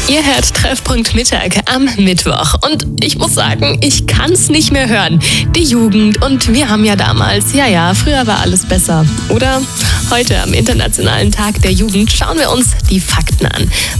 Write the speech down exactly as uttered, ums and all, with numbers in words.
Ihr hört Treffpunkt Mittag am Mittwoch und ich muss sagen, ich kann's nicht mehr hören. Die Jugend und wir haben ja damals, ja ja, früher war alles besser, oder? Heute am Internationalen Tag der Jugend schauen wir uns die Fakten an.